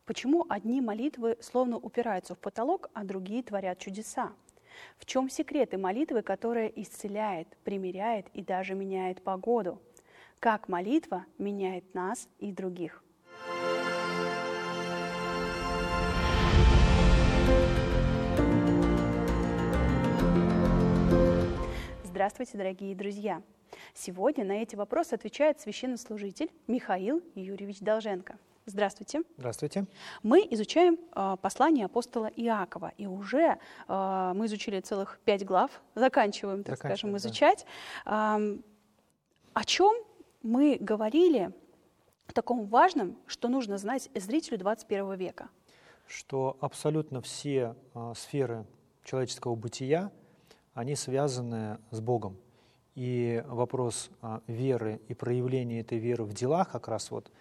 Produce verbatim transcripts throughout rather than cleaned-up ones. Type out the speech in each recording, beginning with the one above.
Почему одни молитвы словно упираются в потолок, а другие творят чудеса? В чем секреты молитвы, которая исцеляет, примиряет и даже меняет погоду? Как молитва меняет нас и других? Здравствуйте, дорогие друзья! Сегодня на эти вопросы отвечает священнослужитель Михаил Юрьевич Долженко. Здравствуйте. Здравствуйте. Мы изучаем э, послание апостола Иакова, и уже э, мы изучили целых пять глав, заканчиваем, так скажем, изучать. Да. Э, о чем мы говорили таком важном, что нужно знать зрителю двадцать первого века? Что абсолютно все э, сферы человеческого бытия, они связаны с Богом. И вопрос э, веры и проявления этой веры в делах как раз вот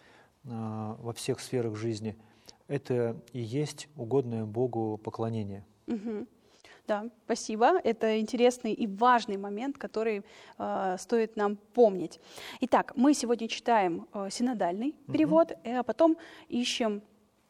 во всех сферах жизни, это и есть угодное Богу поклонение. Угу. Да, спасибо. Это интересный и важный момент, который э, стоит нам помнить. Итак, мы сегодня читаем э, синодальный перевод, угу. а потом ищем,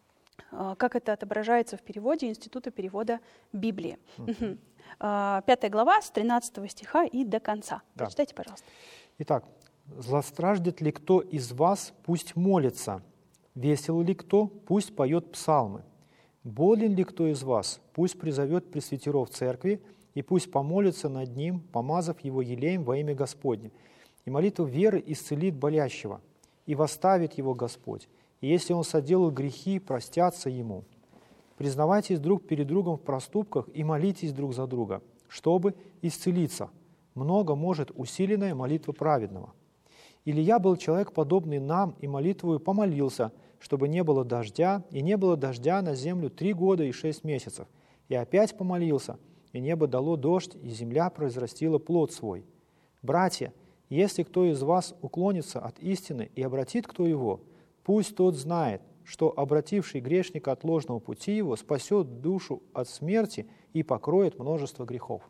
э, как это отображается в переводе Института перевода Библии. Угу. Угу. Э, пятая глава с тринадцатого стиха и до конца. Да. Прочитайте, пожалуйста. Итак. «Злостраждет ли кто из вас, пусть молится, весел ли кто, пусть поет псалмы, болен ли кто из вас, пусть призовет пресвитеров церкви, и пусть помолится над ним, помазав его елеем во имя Господне. И молитва веры исцелит болящего, и восставит его Господь, и если он соделал грехи, простятся ему. Признавайтесь друг перед другом в проступках и молитесь друг за друга, чтобы исцелиться. Много может усиленная молитва праведного. Илья был человек, подобный нам, и молитвою помолился, чтобы не было дождя, и не было дождя на землю три года и шесть месяцев. И опять помолился, и небо дало дождь, и земля произрастила плод свой. Братья, если кто из вас уклонится от истины и обратит кто его, пусть тот знает, что обративший грешника от ложного пути его спасет душу от смерти и покроет множество грехов».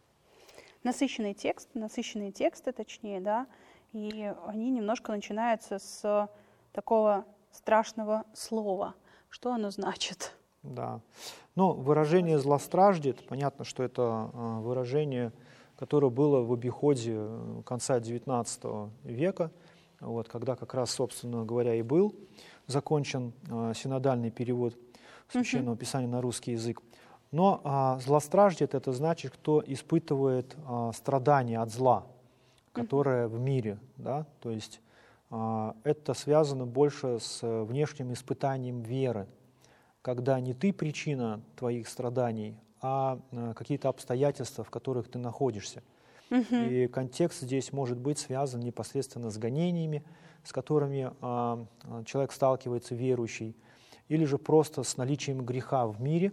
Насыщенный текст, насыщенные тексты, точнее, да, и они немножко начинаются с такого страшного слова. Что оно значит? Да. Ну, выражение «злостраждет», понятно, что это выражение, которое было в обиходе конца девятнадцатого века, вот, когда как раз, собственно говоря, и был закончен синодальный перевод Священного Писания на русский язык. Но а, злостраждет — это значит, кто испытывает а, страдания от зла, которое в мире, да, то есть а, это связано больше с внешним испытанием веры, когда не ты причина твоих страданий, а, а какие-то обстоятельства, в которых ты находишься. Uh-huh. И контекст здесь может быть связан непосредственно с гонениями, с которыми а, человек сталкивается, верующий, или же просто с наличием греха в мире,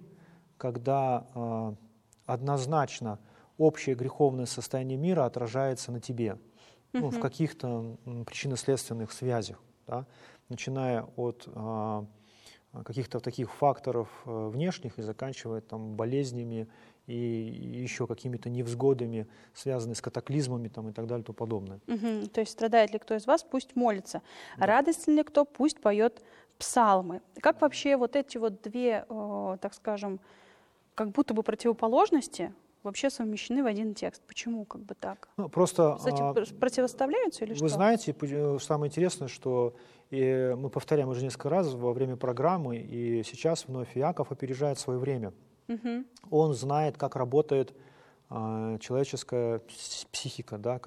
когда э, однозначно общее греховное состояние мира отражается на тебе, uh-huh. ну, в каких-то причинно-следственных связях, да, начиная от э, каких-то таких факторов э, внешних и заканчивая там, болезнями и, и еще какими-то невзгодами, связанными с катаклизмами там, и так далее и тому подобное. Uh-huh. То есть страдает ли кто из вас, пусть молится. Да. Радостен ли кто, пусть поет псалмы. Как вообще вот эти вот две, э, так скажем, как будто бы противоположности вообще совмещены в один текст? Почему как бы так? Ну, просто Кстати, а, противоставляются или вы что? Вы знаете, самое интересное, что и мы повторяем уже несколько раз во время программы, и сейчас вновь Иаков опережает свое время. Угу. Он знает, как работает а, человеческая психика, да,